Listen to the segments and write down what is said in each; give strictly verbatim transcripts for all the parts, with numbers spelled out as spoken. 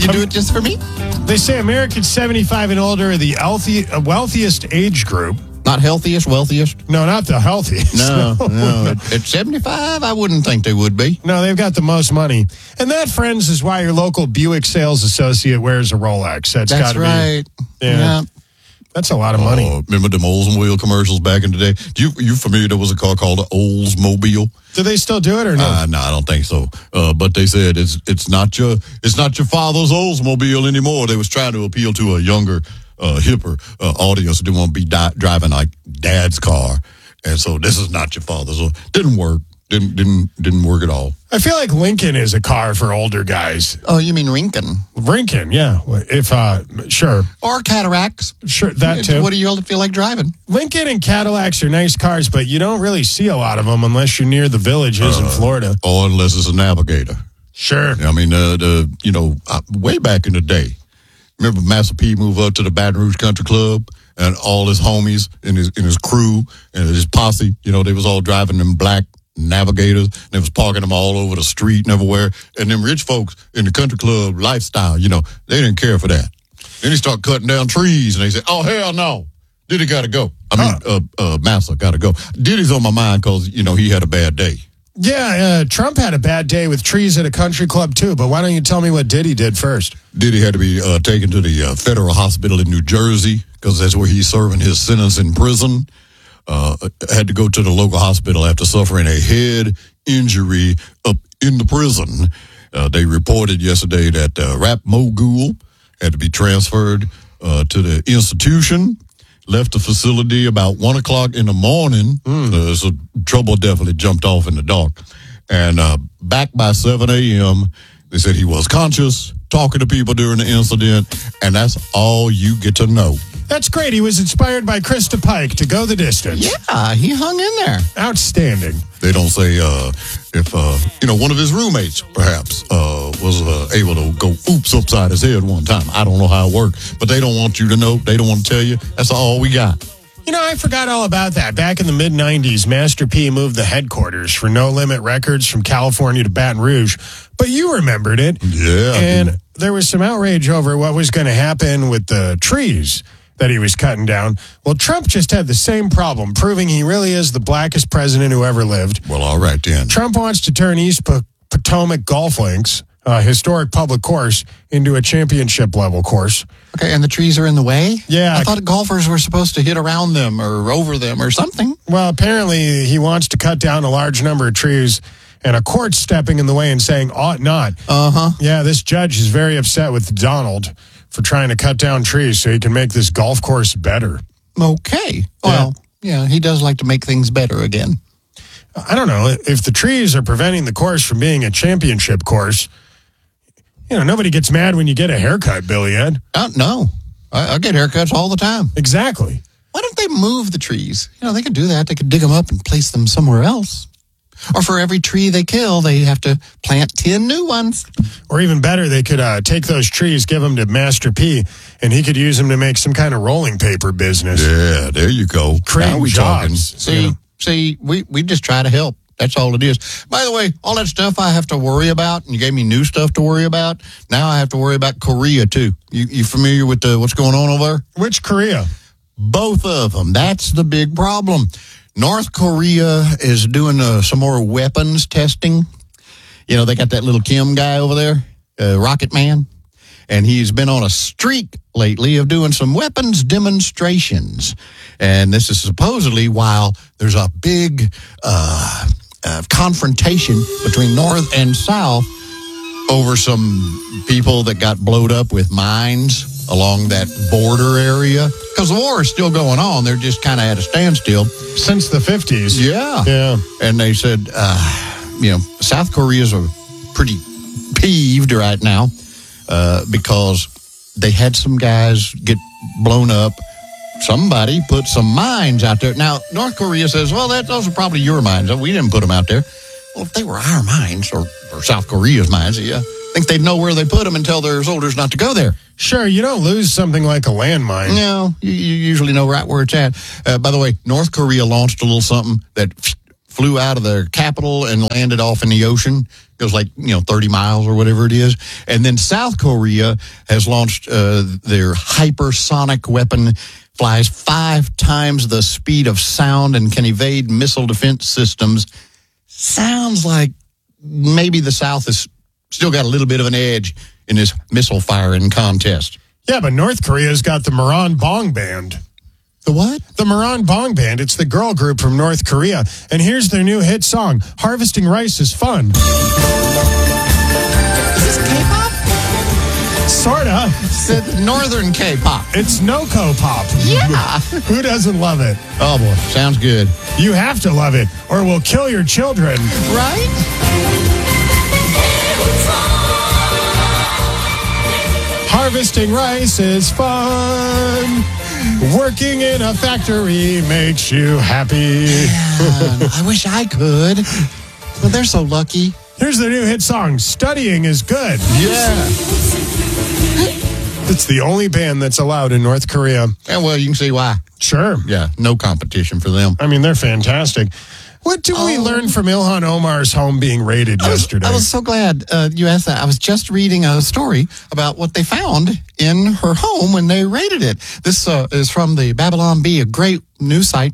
you do it just for me? They say Americans seventy-five and older are the healthy, uh, wealthiest age group. Not healthiest, wealthiest? No, not the healthiest. No, no. At, at seventy-five, I wouldn't think they would be. No, they've got the most money. And that, friends, is why your local Buick sales associate wears a Rolex. That's, That's gotta right. Be, yeah. yeah. That's a lot of money. Uh, remember them Oldsmobile commercials back in the day? Do you you familiar? There was a car called the Oldsmobile. Do they still do it or no? Uh, no, I don't think so. Uh, but they said it's it's not your it's not your father's Oldsmobile anymore. They was trying to appeal to a younger, uh, hipper uh, audience who didn't want to be di- driving like dad's car, and so this is not your father's. So didn't work. Didn't didn't didn't work at all. I feel like Lincoln is a car for older guys. Oh, you mean Lincoln? Lincoln, yeah. If uh, sure. Or Cataracts. Sure, that too. What do you all feel like driving? Lincoln and Cadillacs are nice cars, but you don't really see a lot of them unless you're near the villages uh, in Florida. Or unless it's a Navigator. Sure. I mean, uh, the you know, uh, way back in the day, remember Master P moved up to the Baton Rouge Country Club, and all his homies and his and his crew and his posse, you know, they was all driving them black Navigators, and they was parking them all over the street and everywhere. And them rich folks in the country club lifestyle, you know, they didn't care for that. Then they start cutting down trees, and they say, "Oh hell no, Diddy got to go." I mean, huh. uh, uh, Massa got to go. Diddy's on my mind because you know he had a bad day. Yeah, uh, Trump had a bad day with trees at a country club too. But why don't you tell me what Diddy did first? Diddy had to be uh, taken to the uh, federal hospital in New Jersey because that's where he's serving his sentence in prison. Uh, had to go to the local hospital after suffering a head injury up in the prison. Uh, they reported yesterday that uh, rap mogul had to be transferred uh, to the institution, left the facility about one o'clock in the morning. Mm. Uh, so trouble definitely jumped off in the dark. And uh, back by seven a.m., they said he was conscious, talking to people during the incident, and that's all you get to know. That's great. He was inspired by Krista Pike to go the distance. Yeah, he hung in there. Outstanding. They don't say uh, if, uh, you know, one of his roommates, perhaps, uh, was uh, able to go oops upside his head one time. I don't know how it worked, but they don't want you to know. They don't want to tell you. That's all we got. You know, I forgot all about that. Back in the mid nineties, Master P moved the headquarters for No Limit Records from California to Baton Rouge. But you remembered it. Yeah. And there was some outrage over what was going to happen with the trees that he was cutting down. Well, Trump just had the same problem, proving he really is the blackest president who ever lived. Well, all right, then. Trump wants to turn East Potomac Golf Links, a historic public course, into a championship-level course. Okay, and the trees are in the way? Yeah. I thought golfers were supposed to hit around them or over them or something. Well, apparently he wants to cut down a large number of trees, and a court's stepping in the way and saying, ought not. Uh-huh. Yeah, this judge is very upset with Donald for trying to cut down trees so he can make this golf course better. Okay. Well, yeah, yeah he does like to make things better again. I don't know. If the trees are preventing the course from being a championship course, you know, nobody gets mad when you get a haircut, Billy Ed. Uh, no. I, I get haircuts all the time. Exactly. Why don't they move the trees? You know, they could do that. They could dig them up and place them somewhere else. Or for every tree they kill, they have to plant ten new ones. Or even better, they could uh, take those trees, give them to Master P, and he could use them to make some kind of rolling paper business. Yeah, there you go. Create now we jobs. talking. See, you know. see, we, we just try to help. That's all it is. By the way, all that stuff I have to worry about, and you gave me new stuff to worry about. Now I have to worry about Korea, too. You, you familiar with the, what's going on over there? Which Korea? Both of them. That's the big problem. North Korea is doing uh, some more weapons testing. You know, they got that little Kim guy over there, uh, Rocket Man, and he's been on a streak lately of doing some weapons demonstrations. And this is supposedly while there's a big uh, uh, confrontation between North and South over some people that got blowed up with mines along that border area. Because the war is still going on. They're just kind of at a standstill. Since the fifties. Yeah. Yeah. And they said, uh, you know, South Korea's are pretty peeved right now uh, because they had some guys get blown up. Somebody put some mines out there. Now, North Korea says, well, that, those are probably your mines. We didn't put them out there. Well, if they were our mines or, or South Korea's mines, yeah, I think they'd know where they put them and tell their soldiers not to go there. Sure, you don't lose something like a landmine. No, you, you usually know right where it's at. Uh, by the way, North Korea launched a little something that flew out of the capital and landed off in the ocean. It goes like, you know, thirty miles or whatever it is. And then South Korea has launched uh, their hypersonic weapon, flies five times the speed of sound and can evade missile defense systems. Sounds like maybe the South has still got a little bit of an edge in this missile firing contest. Yeah, but North Korea's got the Moran Bong Band. The what? The Moran Bong Band. It's the girl group from North Korea. And here's their new hit song, Harvesting Rice is Fun. Is this K-pop? Sorta. It's northern K-pop. It's no-co pop. Yeah. Who doesn't love it? Oh, boy. Sounds good. You have to love it, or we'll kill your children. Right? Harvesting rice is fun. Working in a factory makes you happy. Man, I wish I could. But they're so lucky. Here's the new hit song, Studying is Good. Yeah. It's the only band that's allowed in North Korea. Yeah, well, you can see why. Sure. Yeah, no competition for them. I mean, they're fantastic. What did we Oh. learn from Ilhan Omar's home being raided I was, yesterday? I was so glad uh, you asked that. I was just reading a story about what they found in her home when they raided it. This uh, is from the Babylon Bee, a great news site.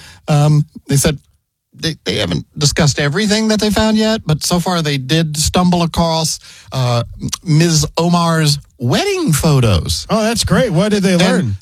Um, they said they, they haven't discussed everything that they found yet, but so far they did stumble across uh, Miz Omar's wedding photos. Oh, that's great. What did they learn?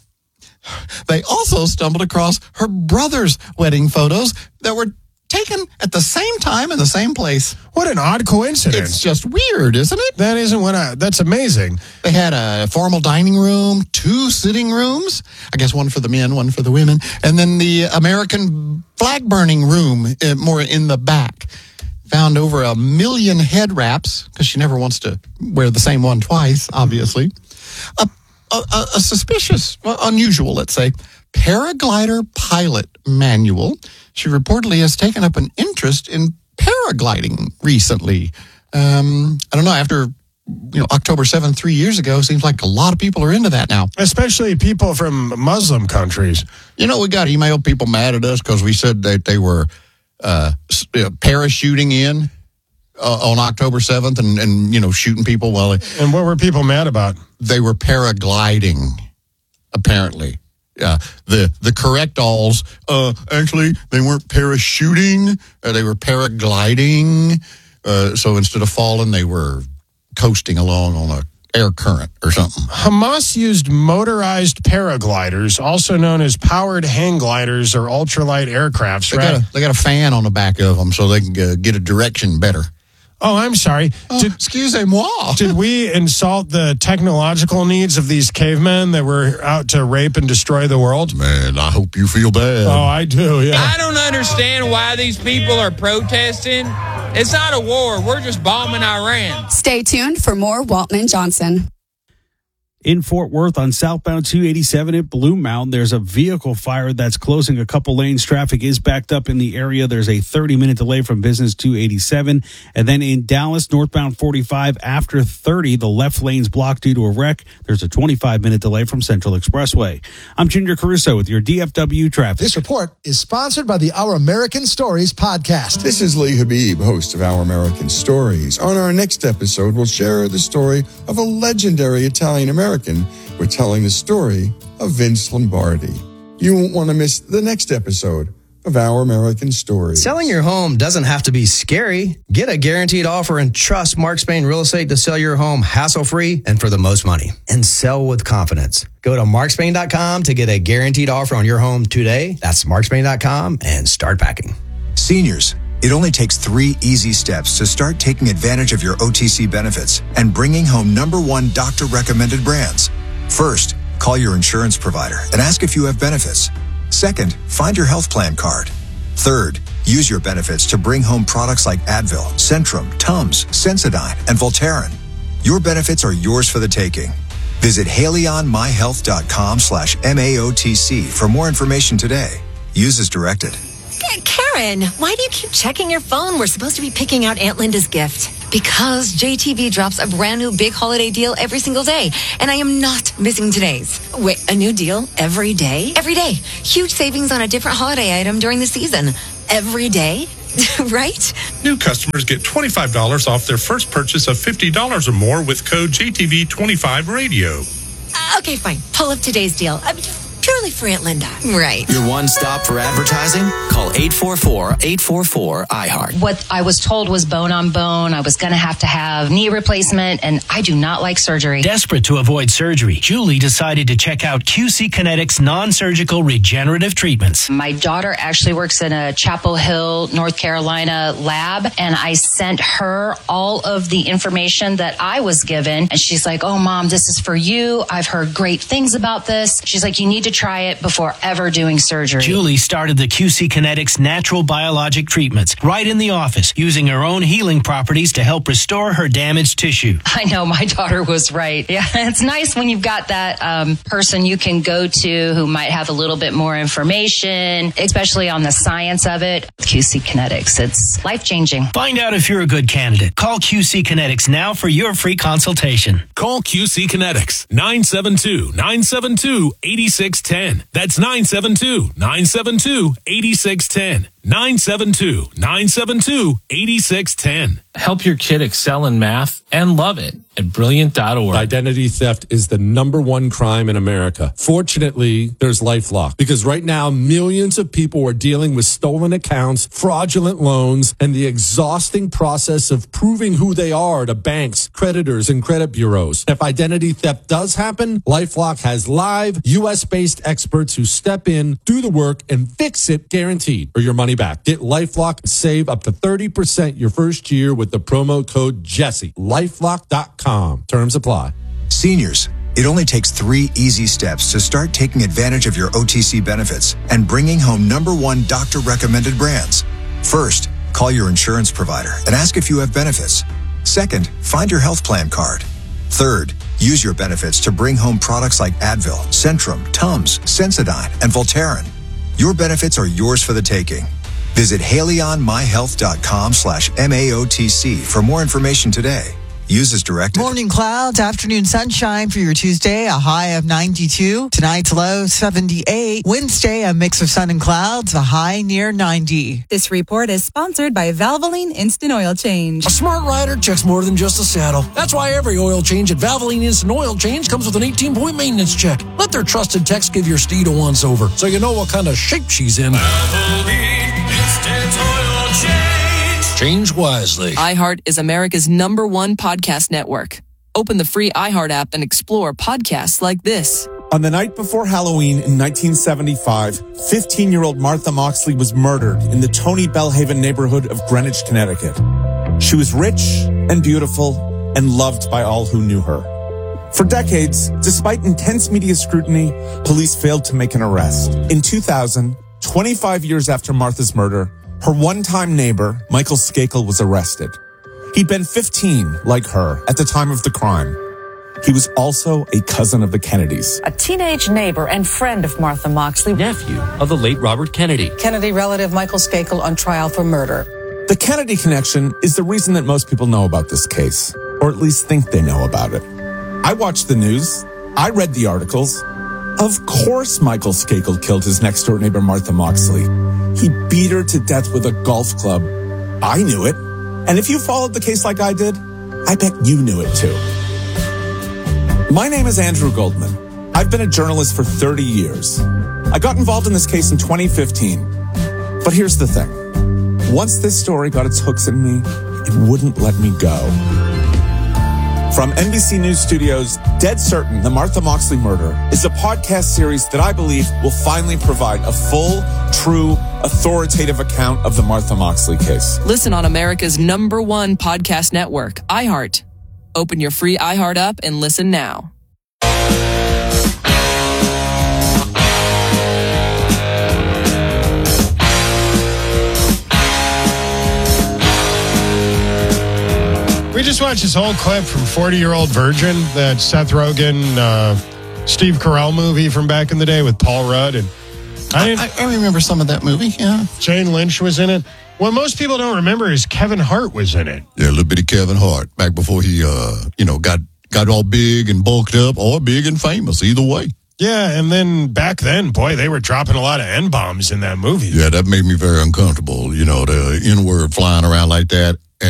They also stumbled across her brother's wedding photos that were taken at the same time in the same place. What an odd coincidence. It's just weird, isn't it? That isn't what I, that's amazing. They had a formal dining room, two sitting rooms, I guess one for the men, one for the women, and then the American flag burning room uh, more in the back. Found over a million head wraps, because she never wants to wear the same one twice, obviously. A, a, a suspicious, well, unusual, let's say, paraglider pilot manual. She reportedly has taken up an interest in paragliding recently. Um, I don't know, after you know October seventh, three years ago, seems like a lot of people are into that now. Especially people from Muslim countries. You know, we got email people mad at us because we said that they were uh, parachuting in uh, on October seventh and, and, you know, shooting people while they, And what were people mad about? they were paragliding, apparently. Yeah, the the correct alls, uh, actually, they weren't parachuting, uh, they were paragliding. Uh, so instead of falling, they were coasting along on a air current or something. Hamas used motorized paragliders, also known as powered hang gliders or ultralight aircrafts, They right? got a, they got a fan on the back of them so they can uh, get a direction better. Oh, I'm sorry. Oh, Did, excusez-moi. did we insult the technological needs of these cavemen that were out to rape and destroy the world? Man, I hope you feel bad. Oh, I do, yeah. I don't understand why these people are protesting. It's not a war. We're just bombing Iran. Stay tuned for more Waltman Johnson. In Fort Worth on southbound two eighty-seven at Blue Mountain, there's a vehicle fire that's closing a couple lanes. Traffic is backed up in the area. There's a thirty-minute delay from Business two eighty-seven. And then in Dallas, northbound forty-five after thirty, the left lane's blocked due to a wreck. There's a twenty-five minute delay from Central Expressway. I'm Ginger Caruso with your D F W traffic. This report is sponsored by the Our American Stories podcast. This is Lee Habib, host of Our American Stories. On our next episode, we'll share the story of a legendary Italian American. We're telling the story of Vince Lombardi. You won't want to miss the next episode of Our American Stories. Selling your home doesn't have to be scary. Get a guaranteed offer and trust Mark Spain Real Estate to sell your home hassle-free and for the most money. And sell with confidence. Go to mark spain dot com to get a guaranteed offer on your home today. That's mark spain dot com and start packing. Seniors, it only takes three easy steps to start taking advantage of your O T C benefits and bringing home number one doctor-recommended brands. First, call your insurance provider and ask if you have benefits. Second, find your health plan card. Third, use your benefits to bring home products like Advil, Centrum, Tums, Sensodyne, and Voltaren. Your benefits are yours for the taking. Visit haleyonmyhealth.com slash MAOTC for more information today. Use as directed. Karen, why do you keep checking your phone? We're supposed to be picking out Aunt Linda's gift. Because J T V drops a brand new big holiday deal every single day, and I am not missing today's. Wait, a new deal every day? Every day. Huge savings on a different holiday item during the season. Every day? Right? New customers get twenty-five dollars off their first purchase of fifty dollars or more with code J T V twenty-five radio. Uh, okay, fine. Pull up today's deal. I mean, purely for Aunt Linda. Right. Your one stop for advertising? Call eight four four, eight four four, I heart. What I was told was bone on bone. I was going to have to have knee replacement, and I do not like surgery. Desperate to avoid surgery, Julie decided to check out Q C Kinetics non-surgical regenerative treatments. My daughter actually works in a Chapel Hill, North Carolina lab, and I sent her all of the information that I was given. And she's like, oh, Mom, this is for you. I've heard great things about this. She's like, you need to try it before ever doing surgery. Julie started the Q C Kinetics natural biologic treatments right in the office, using her own healing properties to help restore her damaged tissue. I know, my daughter was right. Yeah, it's nice when you've got that um, person you can go to who might have a little bit more information, especially on the science of it. Q C Kinetics, it's life-changing. Find out if you're a good candidate. Call Q C Kinetics now for your free consultation. Call Q C Kinetics, nine seven two, nine seven two, eight six one zero. That's nine seven two, nine seven two, eight six one zero. nine seven two, nine seven two, eight six one zero. Help your kid excel in math and love it at brilliant dot org. Identity theft is the number one crime in America. Fortunately, there's LifeLock, because right now millions of people are dealing with stolen accounts, fraudulent loans, and the exhausting process of proving who they are to banks, creditors, and credit bureaus. If identity theft does happen, LifeLock has live U S based experts who step in, do the work, and fix it guaranteed, or your money back. Get LifeLock and save up to thirty percent your first year with the promo code Jesse. LifeLock dot com. Terms apply. Seniors, it only takes three easy steps to start taking advantage of your O T C benefits and bringing home number one doctor-recommended brands. First, call your insurance provider and ask if you have benefits. Second, find your health plan card. Third, use your benefits to bring home products like Advil, Centrum, Tums, Sensodyne, and Voltaren. Your benefits are yours for the taking. Visit HaleyOnMyHealth.com slash M A O T C for more information today. Use as directed. Morning clouds, afternoon sunshine for your Tuesday, a high of ninety-two. Tonight's low, seventy-eight. Wednesday, a mix of sun and clouds, a high near ninety. This report is sponsored by Valvoline Instant Oil Change. A smart rider checks more than just a saddle. That's why every oil change at Valvoline Instant Oil Change comes with an eighteen-point maintenance check. Let their trusted techs give your steed a once-over so you know what kind of shape she's in. Valvoline Instant Oil Change. Change wisely. iHeart is America's number one podcast network. Open the free iHeart app and explore podcasts like this. On the night before Halloween in nineteen seventy-five, fifteen-year-old Martha Moxley was murdered in the Tony Bellhaven neighborhood of Greenwich, Connecticut. She was rich and beautiful and loved by all who knew her. For decades, despite intense media scrutiny, police failed to make an arrest. In two thousand, twenty-five years after Martha's murder, her one-time neighbor, Michael Skakel, was arrested. He'd been fifteen, like her, at the time of the crime. He was also a cousin of the Kennedys. A teenage neighbor and friend of Martha Moxley. Nephew of the late Robert Kennedy. Kennedy relative Michael Skakel on trial for murder. The Kennedy connection is the reason that most people know about this case, or at least think they know about it. I watched the news. I read the articles. Of course Michael Skakel killed his next-door neighbor Martha Moxley. He beat her to death with a golf club. I knew it. And if you followed the case like I did, I bet you knew it too. My name is Andrew Goldman. I've been a journalist for thirty years. I got involved in this case in twenty fifteen. But here's the thing. Once this story got its hooks in me, it wouldn't let me go. From N B C News Studios, Dead Certain, The Martha Moxley Murder is a podcast series that I believe will finally provide a full, true, authoritative account of the Martha Moxley case. Listen on America's number one podcast network, iHeart. Open your free iHeart app and listen now. We just watched this whole clip from forty-Year-Old Virgin, that Seth Rogen, uh, Steve Carell movie from back in the day with Paul Rudd. And I, I, I remember some of that movie, yeah. Jane Lynch was in it. What most people don't remember is Kevin Hart was in it. Yeah, a little bitty Kevin Hart, back before he, uh, you know, got, got all big and bulked up, or big and famous, either way. Yeah, and then back then, boy, they were dropping a lot of N-bombs in that movie. Yeah, that made me very uncomfortable. You know, the N-word flying around like that.